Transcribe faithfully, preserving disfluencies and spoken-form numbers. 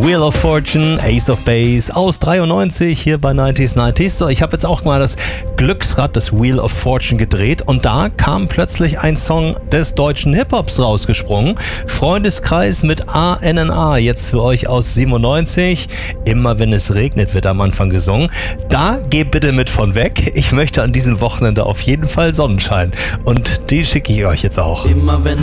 Wheel of Fortune, Ace of Base aus dreiundneunzig hier bei neunzig neunzig. So, ich habe jetzt auch mal das Glücksrad des Wheel of Fortune gedreht und da kam plötzlich ein Song des deutschen Hip-Hops rausgesprungen. Freundeskreis mit A N N A, jetzt für euch aus siebenundneunzig. Immer wenn es regnet, wird am Anfang gesungen. Da geht bitte mit von weg. Ich möchte an diesem Wochenende auf jeden Fall Sonnenschein und die schicke ich euch jetzt auch. Immer wenn